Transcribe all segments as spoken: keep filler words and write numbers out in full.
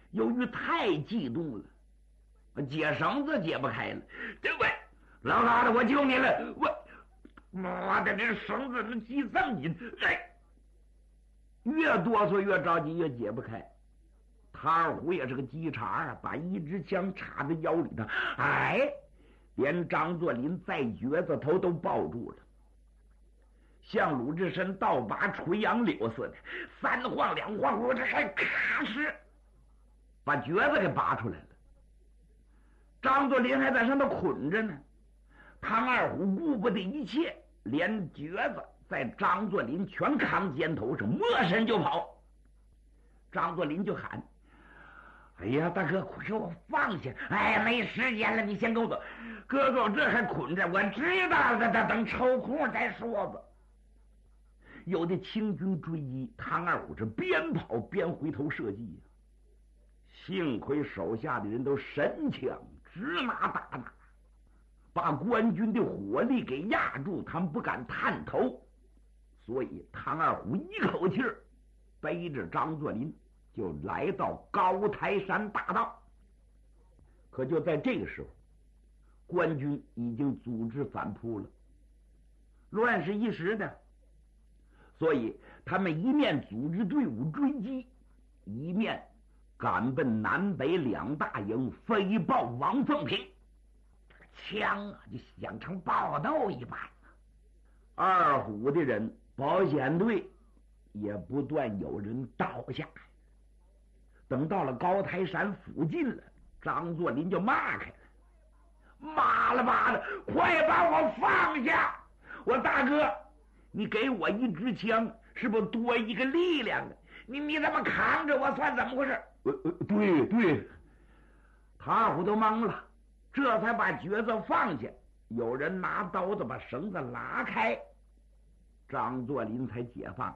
由于太激动了，解绳子解不开了。这喂，老大的，我救你了！我妈的，这绳子能系这么紧，哎，越哆嗦越着急，越解不开。唐二虎也是个机茬啊，把一支枪插在腰里头，哎，连张作霖在橛子头都抱住了，像鲁智深倒拔垂杨柳似的，三晃两晃，我这还咔哧把橛子给拔出来了。张作霖还在上头捆着呢，唐二虎顾不得一切，连橛子在张作霖全扛肩头上，摸身就跑。张作霖就喊：哎呀，大哥，快给我放下！哎呀，没时间了，你先跟我走。哥哥，这还捆着，我知道的，等等抽空再说吧。有的清军追击，唐二虎是边跑边回头射击呀。幸亏手下的人都神枪，直拿打拿，把官军的火力给压住，他们不敢探头。所以唐二虎一口气儿背着张作霖就来到高台山大道。可就在这个时候，官军已经组织反扑了，乱世一时的，所以他们一面组织队伍追击，一面赶奔南北两大营，飞报王凤平。枪啊，就像成爆豆一般。二虎的人，保险队也不断有人倒下。等到了高台山附近了，张作霖就骂开了：妈了妈的，快把我放下！我大哥，你给我一支枪，是不是多一个力量啊？你你怎么扛着我算怎么回事？呃呃，对对，唐二虎都懵了，这才把橛子放下。有人拿刀子把绳子拉开，张作霖才解放。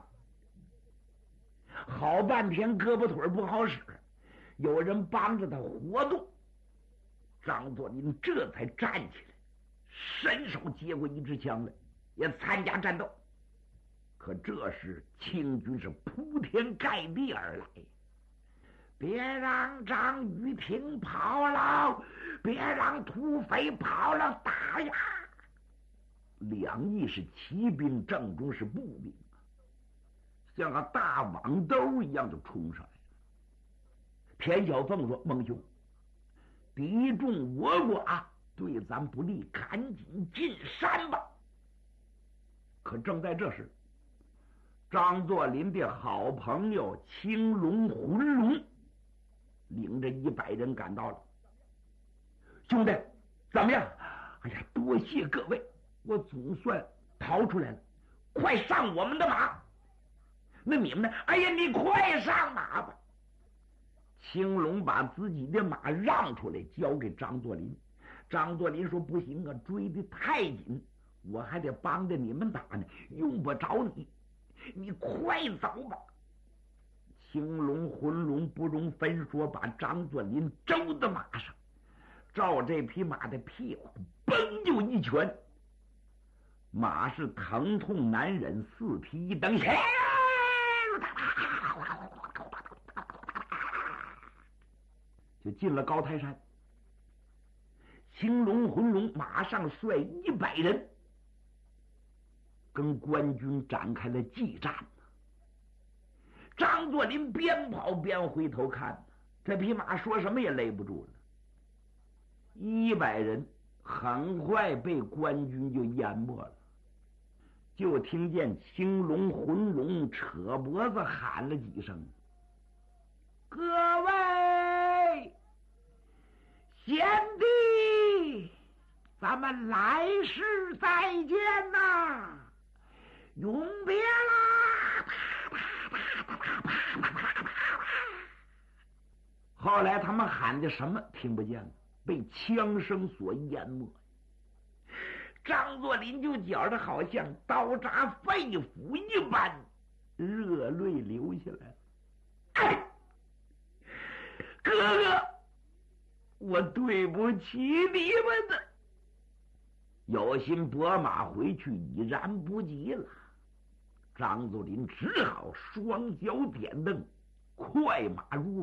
好半天胳膊腿不好使，有人帮着他活动，张作霖这才站起来，伸手接过一支枪来，也参加战斗。可这时清军是铺天盖地而来，别让张雨婷跑了，别让土匪跑了，打呀！两翼是骑兵，正中是步兵，像个大网兜一样就冲上来了。田小凤说：孟兄，敌众我寡，对咱不利，赶紧进山吧。可正在这时，张作霖的好朋友青龙浑龙领着一百人赶到了。兄弟，怎么样？哎呀，多谢各位，我总算逃出来了，快上我们的马。那你们呢？哎呀，你快上马吧。青龙把自己的马让出来，交给张作霖。张作霖说：不行啊，追得太紧，我还得帮着你们打呢，用不着你，你快走吧。青龙浑龙不容分说，把张作霖周到马上，照这匹马的屁股嘣就一拳，马是疼痛难忍，四蹄一蹬，就进了高台山。青龙浑龙马上率一百人跟官军展开了激战。张作霖边跑边回头看，这匹马说什么也勒不住了。一百人很快被官军就淹没了，就听见青龙浑龙扯脖子喊了几声：各位贤弟，咱们来世再见呐，永别啦！后来他们喊的什么听不见了，被枪声所淹没。张作霖就觉得好像刀扎肺腑一般，热泪流下来了。哎，哥哥，我对不起你们的。有心拨马回去已然不及了，张作霖只好双脚点蹬，快马如